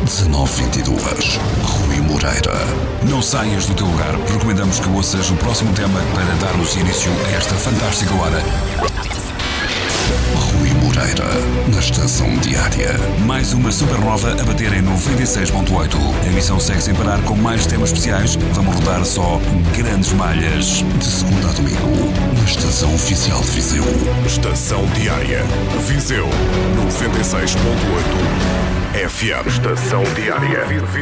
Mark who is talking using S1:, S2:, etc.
S1: 1922. Rui Moreira.
S2: Não saias do teu lugar. Recomendamos que ouças o próximo tema para darmos início a esta fantástica hora.
S1: Rui Moreira, na Estação Diária.
S2: Mais uma supernova a bater em 96.8. A emissão segue sem parar com mais temas especiais. Vamos rodar só grandes malhas.
S1: De segunda a domingo, na Estação Oficial de Viseu.
S3: Estação Diária. Viseu 96.8 FM. Estação Diária.